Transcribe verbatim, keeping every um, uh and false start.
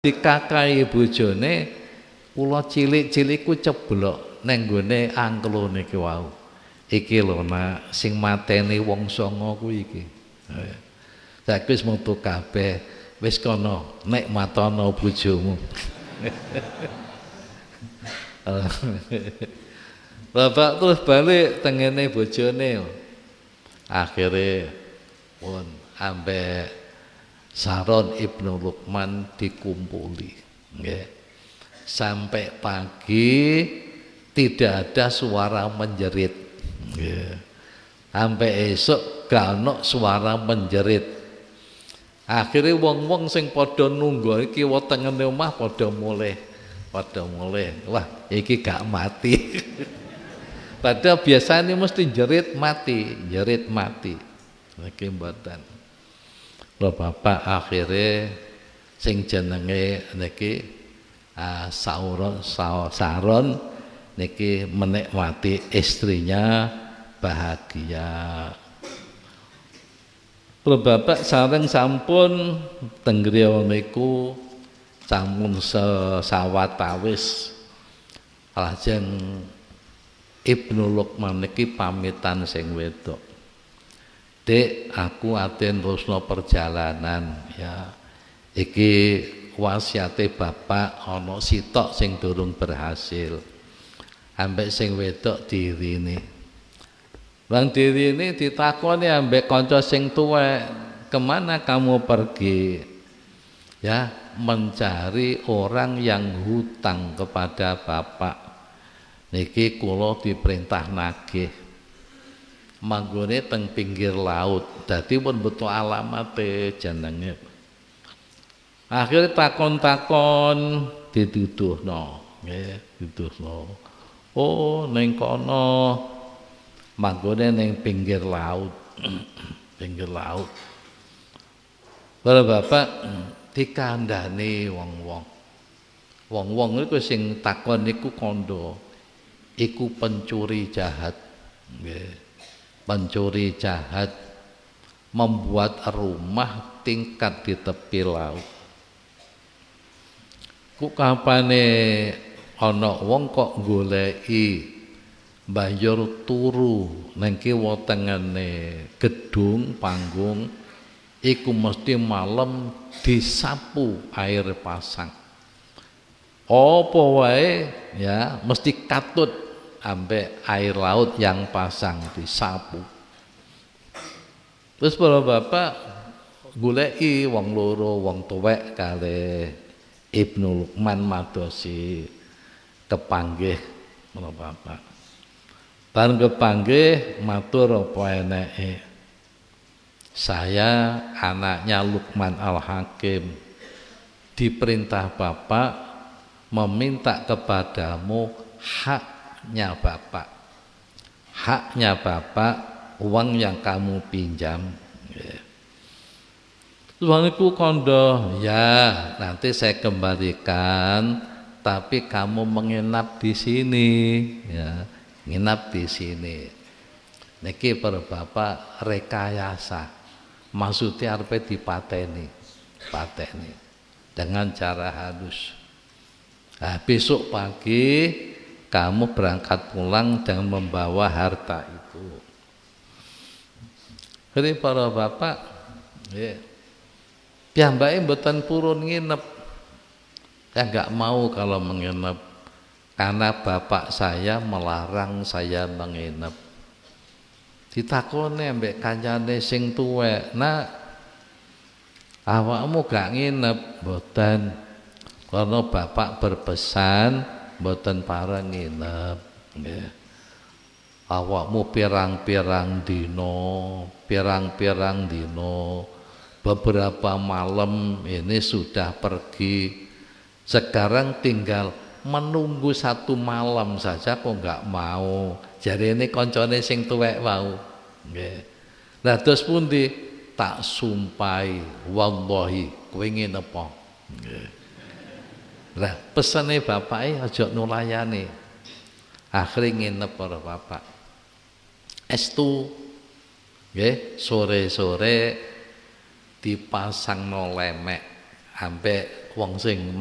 dikakai bojone kula cilik-cilik ku ceblok nang nggone angklo niki wau. Iki lho nak sing mateni wong songo kuwi iki. Saiki wis metu kabeh, wis kono nek matono bojomu. Bapak terus balik tengene bojone. Akhire pun ambek Saron Ibnu Luqman dikumpuli, nggih. Sampai pagi tidak ada suara menjerit, nggih. Sampai esok gak ono suara menjerit. Akhirnya wong-wong sing padha nunggu iki wetengene omah padha mulih, padha mulih. Wah, iki gak mati. Padahal biasanya mesti jerit mati, jerit mati. Niki mboten. Lho bapak akhirnya sing jenenge niki uh, Sauron Saron niki menikmati istrinya bahagia. Lho bapak sareng sampun teng griya niku sampun sawatawis lajeng Ibnu Luqman niki pamitan sing wedok. Dek, aku ate nerusno perjalanan ya. Iki wasiate bapak ana sitok sing durung berhasil. Ambek sing wedok dirine. Bang dirine ditakoni ambek kanca sing tuwek, "Kemana kamu pergi?" Ya, mencari orang yang hutang kepada bapak. Niki kula diperintah nagih. Manggone teng pinggir laut, dadi pun betul alamate jenenge. Akhirnya takon-takon dituduhno, nggih, dituduhno. Oh, ning kono manggone ning pinggir laut. Pinggir laut. Bapak dikandhani wong-wong. Wong-wong iku sing takon niku kandha. Iku pencuri jahat, nggih. Pencuri jahat membuat rumah tingkat di tepi laut. Ku kapane ana wong kok goleki banjur turu nang kiwa tengene gedung panggung iku mesti malam disapu air pasang. Apa wae ya mesti katut ambek air laut yang pasang disapu. Terus para bapak goleki wong loro, wong tuwek kali Ibnu Luqman madosi kepanggih para bapak. Bareng kepanggih matur apa eneke. Saya anaknya Luqman Al-Hakim diperintah bapak meminta kepadamu hak haknya bapak, haknya bapak uang yang kamu pinjam. Tuanku kondo, ya nanti saya kembalikan, tapi kamu menginap di sini, ya nginap di sini. Niki para bapak rekayasa, maksudnya arep dipateni, pateni dengan cara halus. Nah, besok pagi kamu berangkat pulang dengan membawa harta itu. Jadi para bapak, ya, piyambake mboten purun nginep. Ya enggak mau kalau menginep karena bapak saya melarang saya menginep. Ditakoni ambek kancane sing tuwek, "Nak, awakmu gak nginep?" Mboten. Karena bapak berpesan mboten pareng nginep, nggih. Awakmu pirang-pirang dino, pirang-pirang dino, beberapa malam ini sudah pergi. Sekarang tinggal menunggu satu malam saja kok enggak mau. Jadi ini koncone sing tuwek wau, nggih. Lah terus pundi? Tak sumpai, wallahi kowe nginep apa? Nggih. Lah pesane bapake aja nulayani. Akhire nginep para bapak. Estu nggih, sore-sore dipasangno lemek ambek wong sing